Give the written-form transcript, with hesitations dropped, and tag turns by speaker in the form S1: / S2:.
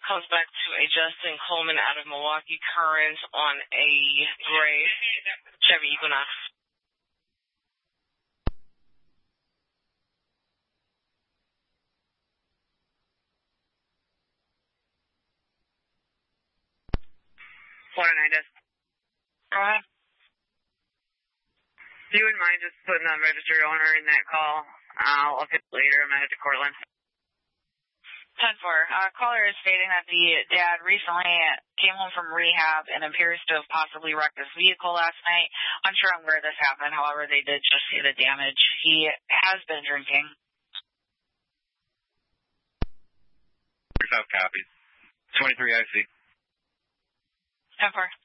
S1: comes back to a Justin Coleman out of Milwaukee Current on a gray Chevy Equinox.
S2: Go ahead. If you wouldn't mind just putting the registered owner in that call, I'll hit later. I'm headed to Cortland.
S3: 10-4. Caller is stating that the dad recently came home from rehab and appears to have possibly wrecked his vehicle last night. Unsure on where this happened. However, they did just see the damage. He has been drinking.
S4: 5 copies. 23 IC.
S3: 10-4.